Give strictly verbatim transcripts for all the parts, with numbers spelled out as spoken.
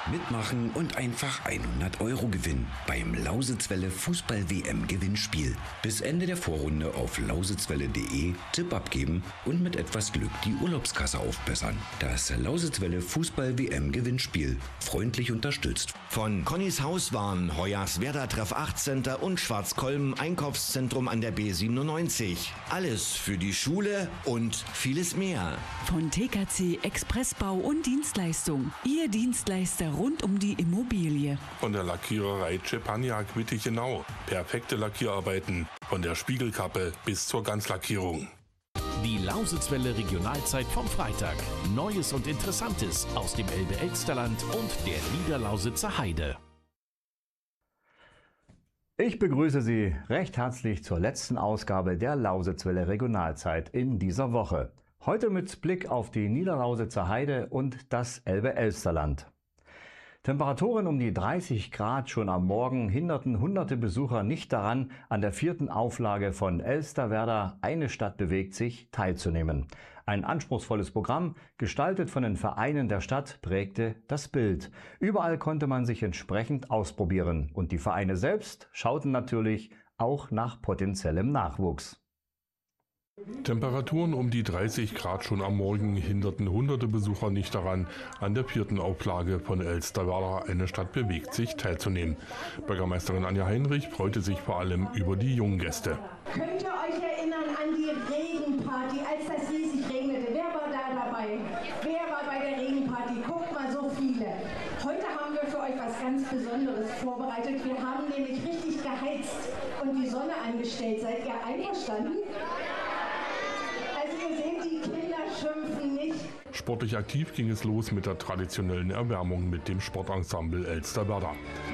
Mitmachen und einfach hundert Euro gewinnen beim Lausitzwelle Fußball-W M-Gewinnspiel. Bis Ende der Vorrunde auf lausitzwelle punkt de Tipp abgeben und mit etwas Glück die Urlaubskasse aufbessern. Das Lausitzwelle Fußball-W M-Gewinnspiel. Freundlich unterstützt von Connys Hauswaren, Hoyerswerda Treff acht Center und Schwarzkolben Einkaufszentrum an der B siebenundneunzig. Alles für die Schule und vieles mehr. Von T K C Expressbau und Dienstleistung. Ihr Dienstleister rund um die Immobilie. Von der Lackiererei Cepagnac Wittichenau. Perfekte Lackierarbeiten. Von der Spiegelkappe bis zur Ganzlackierung. Die Lausitzwelle Regionalzeit vom Freitag. Neues und Interessantes aus dem Elbe-Elsterland und der Niederlausitzer Heide. Ich begrüße Sie recht herzlich zur letzten Ausgabe der Lausitzwelle Regionalzeit in dieser Woche. Heute mit Blick auf die Niederlausitzer Heide und das Elbe-Elsterland. Temperaturen um die dreißig Grad schon am Morgen hinderten hunderte Besucher nicht daran, an der vierten Auflage von Elsterwerda Eine Stadt bewegt sich teilzunehmen. Ein anspruchsvolles Programm, gestaltet von den Vereinen der Stadt, prägte das Bild. Überall konnte man sich entsprechend ausprobieren und die Vereine selbst schauten natürlich auch nach potenziellem Nachwuchs. Temperaturen um die dreißig Grad schon am Morgen hinderten hunderte Besucher nicht daran, an der vierten Auflage von Elsterwerda Eine Stadt bewegt sich teilzunehmen. Bürgermeisterin Anja Heinrich freute sich vor allem über die jungen Gäste. Könnt ihr euch erinnern an die Regenparty, als das riesig regnete? Wer war da dabei? Wer war bei der Regenparty? Guckt mal, so viele. Heute haben wir für euch was ganz Besonderes vorbereitet. Wir haben nämlich richtig geheizt und die Sonne angestellt. Seid ihr einverstanden? Also ihr seht, die Kinder schimpfen nicht. Sportlich aktiv ging es los mit der traditionellen Erwärmung mit dem Sportensemble Elsterwerda.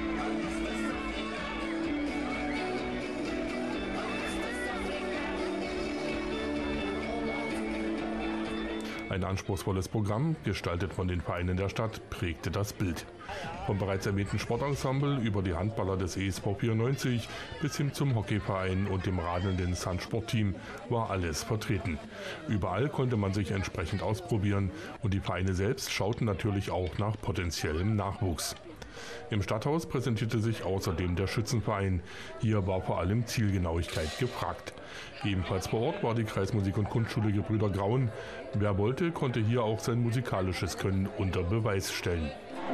Ein anspruchsvolles Programm, gestaltet von den Vereinen der Stadt, prägte das Bild. Vom bereits erwähnten Sportensemble über die Handballer des E S V vierundneunzig bis hin zum Hockeyverein und dem radelnden Sandsportteam war alles vertreten. Überall konnte man sich entsprechend ausprobieren und die Vereine selbst schauten natürlich auch nach potenziellem Nachwuchs. Im Stadthaus präsentierte sich außerdem der Schützenverein. Hier war vor allem Zielgenauigkeit gefragt. Ebenfalls vor Ort war die Kreismusik- und Kunstschule Gebrüder Grauen. Wer wollte, konnte hier auch sein musikalisches Können unter Beweis stellen.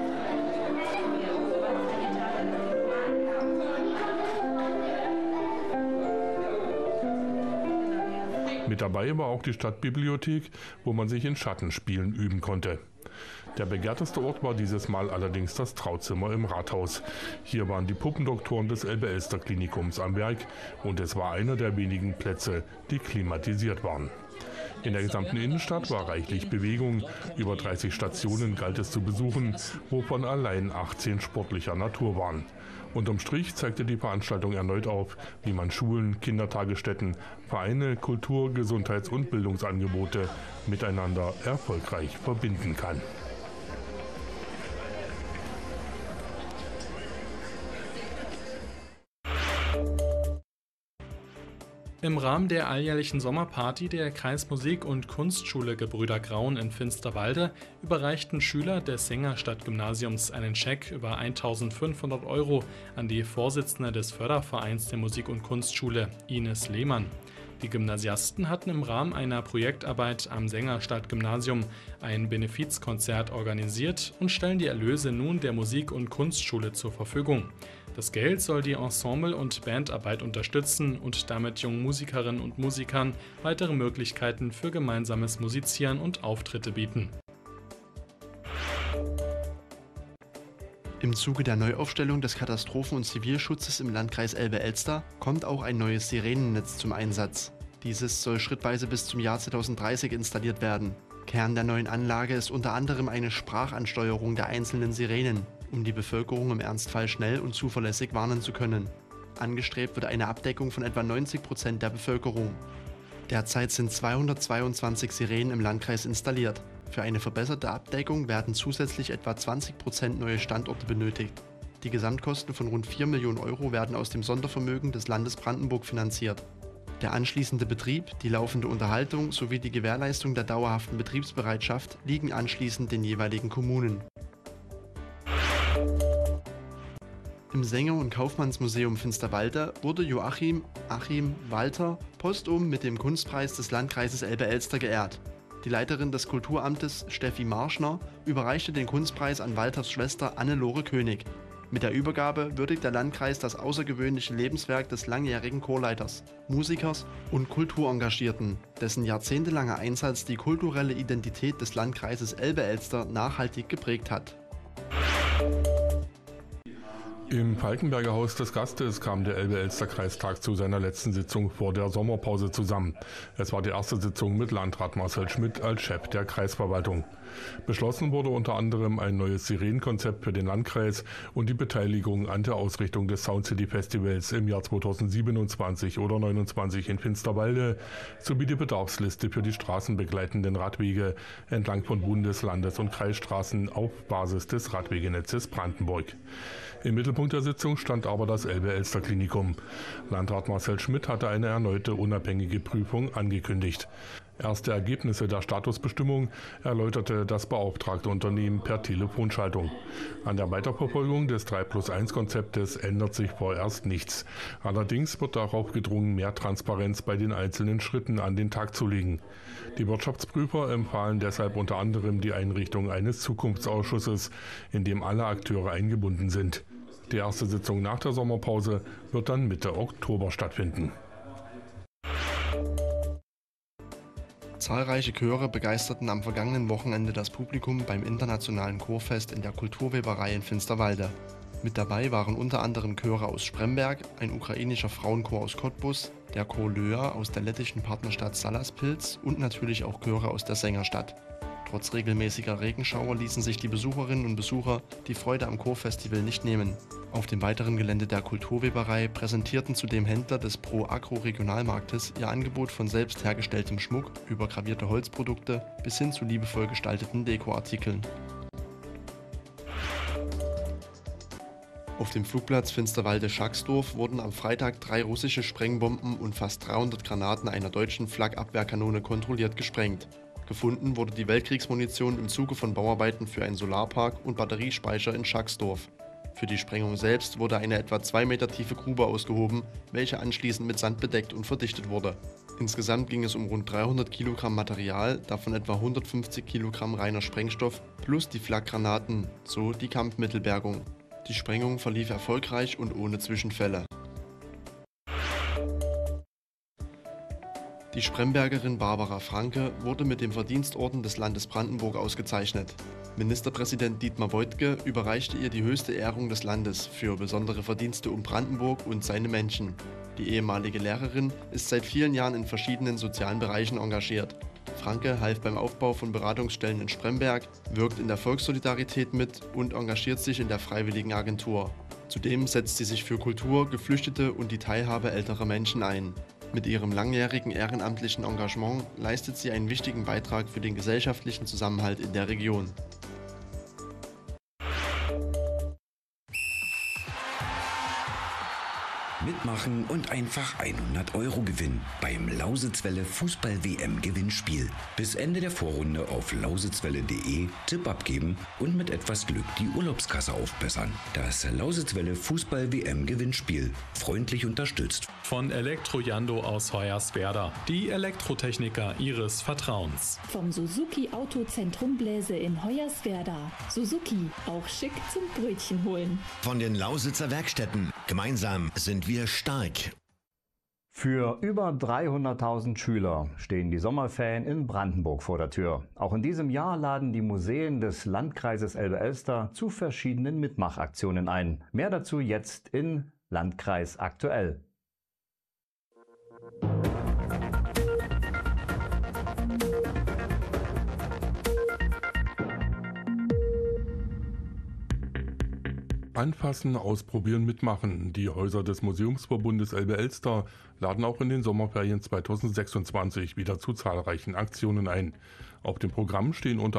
Mit dabei war auch die Stadtbibliothek, wo man sich in Schattenspielen üben konnte. Der begehrteste Ort war dieses Mal allerdings das Trauzimmer im Rathaus. Hier waren die Puppendoktoren des Elbe-Elster-Klinikums am Werk und es war einer der wenigen Plätze, die klimatisiert waren. In der gesamten Innenstadt war reichlich Bewegung. Über dreißig Stationen galt es zu besuchen, wovon allein achtzehn sportlicher Natur waren. Unterm Strich zeigte die Veranstaltung erneut auf, wie man Schulen, Kindertagesstätten, Vereine, Kultur-, Gesundheits- und Bildungsangebote miteinander erfolgreich verbinden kann. Im Rahmen der alljährlichen Sommerparty der Kreismusik- und Kunstschule Gebrüder Grauen in Finsterwalde überreichten Schüler des Sängerstadt-Gymnasiums einen Scheck über eintausendfünfhundert Euro an die Vorsitzende des Fördervereins der Musik- und Kunstschule, Ines Lehmann. Die Gymnasiasten hatten im Rahmen einer Projektarbeit am Sängerstadt-Gymnasium ein Benefizkonzert organisiert und stellen die Erlöse nun der Musik- und Kunstschule zur Verfügung. Das Geld soll die Ensemble- und Bandarbeit unterstützen und damit jungen Musikerinnen und Musikern weitere Möglichkeiten für gemeinsames Musizieren und Auftritte bieten. Im Zuge der Neuaufstellung des Katastrophen- und Zivilschutzes im Landkreis Elbe-Elster kommt auch ein neues Sirenennetz zum Einsatz. Dieses soll schrittweise bis zum Jahr zweitausenddreißig installiert werden. Kern der neuen Anlage ist unter anderem eine Sprachansteuerung der einzelnen Sirenen, um die Bevölkerung im Ernstfall schnell und zuverlässig warnen zu können. Angestrebt wird eine Abdeckung von etwa neunzig Prozent der Bevölkerung. Derzeit sind zweihundertzweiundzwanzig Sirenen im Landkreis installiert. Für eine verbesserte Abdeckung werden zusätzlich etwa zwanzig Prozent neue Standorte benötigt. Die Gesamtkosten von rund vier Millionen Euro werden aus dem Sondervermögen des Landes Brandenburg finanziert. Der anschließende Betrieb, die laufende Unterhaltung sowie die Gewährleistung der dauerhaften Betriebsbereitschaft liegen anschließend den jeweiligen Kommunen. Im Sänger- und Kaufmannsmuseum Finsterwalde wurde Joachim Achim Walter postum mit dem Kunstpreis des Landkreises Elbe-Elster geehrt. Die Leiterin des Kulturamtes, Steffi Marschner, überreichte den Kunstpreis an Walters Schwester Anne-Lore König. Mit der Übergabe würdigt der Landkreis das außergewöhnliche Lebenswerk des langjährigen Chorleiters, Musikers und Kulturengagierten, dessen jahrzehntelanger Einsatz die kulturelle Identität des Landkreises Elbe-Elster nachhaltig geprägt hat. Im Falkenberger Haus des Gastes kam der Elbe-Elster-Kreistag zu seiner letzten Sitzung vor der Sommerpause zusammen. Es war die erste Sitzung mit Landrat Marcel Schmidt als Chef der Kreisverwaltung. Beschlossen wurde unter anderem ein neues Sirenenkonzept für den Landkreis und die Beteiligung an der Ausrichtung des Sound City Festivals im Jahr zweitausendsiebenundzwanzig oder neunundzwanzig in Finsterwalde sowie die Bedarfsliste für die straßenbegleitenden Radwege entlang von Bundes-, Landes- und Kreisstraßen auf Basis des Radwegenetzes Brandenburg. Im Mittelpunkt der Sitzung stand aber das Elbe-Elster-Klinikum. Landrat Marcel Schmidt hatte eine erneute unabhängige Prüfung angekündigt. Erste Ergebnisse der Statusbestimmung erläuterte das beauftragte Unternehmen per Telefonschaltung. An der Weiterverfolgung des drei plus eins Konzeptes ändert sich vorerst nichts. Allerdings wird darauf gedrungen, mehr Transparenz bei den einzelnen Schritten an den Tag zu legen. Die Wirtschaftsprüfer empfahlen deshalb unter anderem die Einrichtung eines Zukunftsausschusses, in dem alle Akteure eingebunden sind. Die erste Sitzung nach der Sommerpause wird dann Mitte Oktober stattfinden. Zahlreiche Chöre begeisterten am vergangenen Wochenende das Publikum beim internationalen Chorfest in der Kulturweberei in Finsterwalde. Mit dabei waren unter anderem Chöre aus Spremberg, ein ukrainischer Frauenchor aus Cottbus, der Chor Löa aus der lettischen Partnerstadt Salaspils und natürlich auch Chöre aus der Sängerstadt. Trotz regelmäßiger Regenschauer ließen sich die Besucherinnen und Besucher die Freude am Chorfestival nicht nehmen. Auf dem weiteren Gelände der Kulturweberei präsentierten zudem Händler des Pro Agro Regionalmarktes ihr Angebot von selbst hergestelltem Schmuck über gravierte Holzprodukte bis hin zu liebevoll gestalteten Dekoartikeln. Auf dem Flugplatz Finsterwalde-Schacksdorf wurden am Freitag drei russische Sprengbomben und fast dreihundert Granaten einer deutschen Flak-Abwehrkanone kontrolliert gesprengt. Gefunden wurde die Weltkriegsmunition im Zuge von Bauarbeiten für einen Solarpark und Batteriespeicher in Schacksdorf. Für die Sprengung selbst wurde eine etwa zwei Meter tiefe Grube ausgehoben, welche anschließend mit Sand bedeckt und verdichtet wurde. Insgesamt ging es um rund dreihundert Kilogramm Material, davon etwa hundertfünfzig Kilogramm reiner Sprengstoff plus die Flakgranaten, so die Kampfmittelbergung. Die Sprengung verlief erfolgreich und ohne Zwischenfälle. Die Sprembergerin Barbara Franke wurde mit dem Verdienstorden des Landes Brandenburg ausgezeichnet. Ministerpräsident Dietmar Woidke überreichte ihr die höchste Ehrung des Landes für besondere Verdienste um Brandenburg und seine Menschen. Die ehemalige Lehrerin ist seit vielen Jahren in verschiedenen sozialen Bereichen engagiert. Franke half beim Aufbau von Beratungsstellen in Spremberg, wirkt in der Volkssolidarität mit und engagiert sich in der Freiwilligenagentur. Zudem setzt sie sich für Kultur, Geflüchtete und die Teilhabe älterer Menschen ein. Mit ihrem langjährigen ehrenamtlichen Engagement leistet sie einen wichtigen Beitrag für den gesellschaftlichen Zusammenhalt in der Region. Mitmachen und einfach hundert Euro gewinnen beim Lausitzwelle Fußball-W M-Gewinnspiel. Bis Ende der Vorrunde auf lausitzwelle punkt de Tipp abgeben und mit etwas Glück die Urlaubskasse aufbessern. Das Lausitzwelle Fußball-W M-Gewinnspiel. Freundlich unterstützt von Elektrojando aus Hoyerswerda. Die Elektrotechniker ihres Vertrauens. Vom Suzuki Autozentrum Bläse in Hoyerswerda. Suzuki, auch schick zum Brötchen holen. Von den Lausitzer Werkstätten. Gemeinsam sind wir stark. Für über dreihunderttausend Schüler stehen die Sommerferien in Brandenburg vor der Tür. Auch in diesem Jahr laden die Museen des Landkreises Elbe-Elster zu verschiedenen Mitmachaktionen ein. Mehr dazu jetzt in Landkreis aktuell. Anfassen, ausprobieren, mitmachen. Die Häuser des Museumsverbundes Elbe-Elster laden auch in den Sommerferien zweitausendsechsundzwanzig wieder zu zahlreichen Aktionen ein. Auf dem Programm stehen unter